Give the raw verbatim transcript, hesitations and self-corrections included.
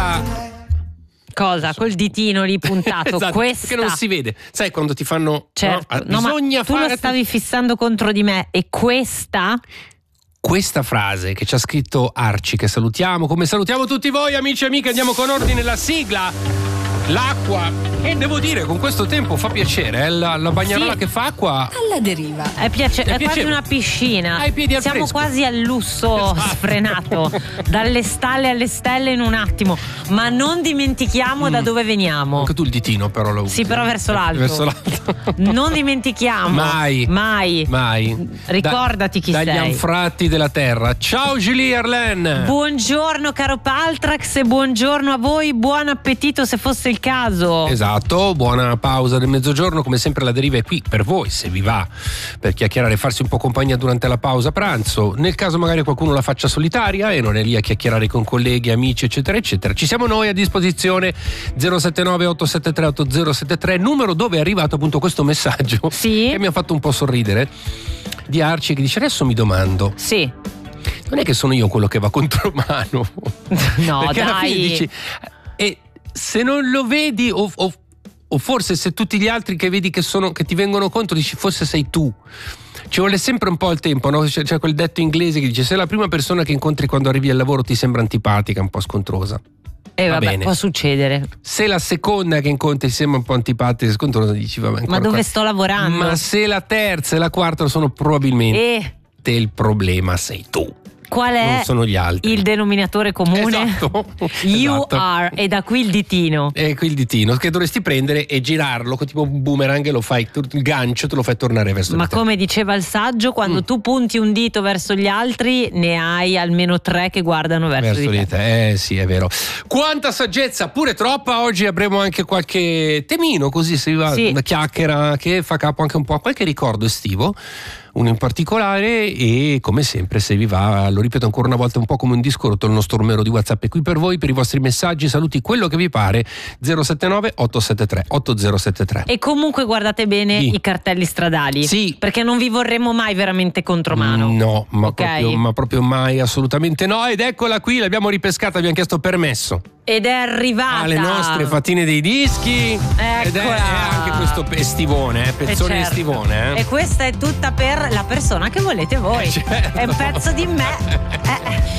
questa... Cosa? Col ditino lì puntato. Esatto, questa. che non si vede. Sai quando ti fanno... Certo. No, no, bisogna ma tu fare... lo stavi fissando contro di me. E questa... Questa frase che ci ha scritto Arci, che salutiamo, come salutiamo tutti voi amici e amiche, andiamo con ordine la sigla. L'acqua, e devo dire con questo tempo fa piacere, eh? la, la bagnarola sì. che fa acqua alla deriva. È, piace- è, è quasi una piscina. Hai i piedi al Siamo fresco. quasi al lusso esatto. sfrenato, dalle stalle alle stelle in un attimo. Ma non dimentichiamo mm. da dove veniamo. Anche tu il ditino però lo usi. Sì, però verso l'alto. Verso l'alto. Non dimentichiamo. Mai. Mai. Mai. Ricordati da, chi dagli sei. Dagli anfratti della terra. Ciao Julie Arlen. Buongiorno caro Paltrax e buongiorno a voi. Buon appetito se fosse il caso. Esatto, buona pausa del mezzogiorno, come sempre la deriva è qui per voi, se vi va, per chiacchierare e farsi un po' compagnia durante la pausa pranzo, nel caso magari qualcuno la faccia solitaria e non è lì a chiacchierare con colleghi, amici eccetera eccetera. Ci siamo noi a disposizione, zero sette nove otto sette tre otto zero sette tre, numero dove è arrivato appunto questo messaggio sì. che mi ha fatto un po' sorridere, di Arci che dice: adesso mi domando, sì, non è che sono io quello che va contro mano? No, perché dai. alla fine dici, e se non lo vedi o, o, o forse se tutti gli altri che vedi che sono che ti vengono contro dici forse sei tu. Ci vuole sempre un po' il tempo, no? C'è, c'è quel detto inglese che dice: se la prima persona che incontri quando arrivi al lavoro ti sembra antipatica, un po' scontrosa, eh, va vabbè, bene. Può succedere. Se la seconda che incontri ti sembra un po' antipatica, scontrosa, dici vabbè, ma dove qua. sto lavorando? Ma se la terza e la quarta sono probabilmente eh. te il problema sei tu. Qual è non sono gli altri. il denominatore comune? Esatto. You esatto. are, e da qui il ditino. E qui il ditino che dovresti prendere e girarlo tipo un boomerang e lo fai, il gancio te lo fai tornare verso ma di te. Come diceva il saggio, quando mm. tu punti un dito verso gli altri ne hai almeno tre che guardano verso, verso di te. di te. Eh sì, è vero. Quanta saggezza, pure troppa. Oggi avremo anche qualche temino, così si va, sì. una chiacchiera che fa capo anche un po' a qualche ricordo estivo, uno in particolare, e come sempre se vi va, lo ripeto ancora una volta, un po' come un disco rotto, il nostro numero di WhatsApp è qui per voi, per i vostri messaggi, saluti, quello che vi pare, zero sette nove otto sette tre otto zero sette tre. E comunque guardate bene sì. i cartelli stradali, sì. perché non vi vorremmo mai veramente contromano. No, ma, okay? proprio, ma proprio mai, assolutamente no. Ed eccola qui, l'abbiamo ripescata, abbiamo chiesto permesso. Ed è arrivata alle nostre fatine dei dischi. Eccola. Ed è, è anche questo estivone, eh, pezzone certo. estivone. Eh. E questa è tutta per la persona che volete voi. Certo. È un pezzo di me. Eh.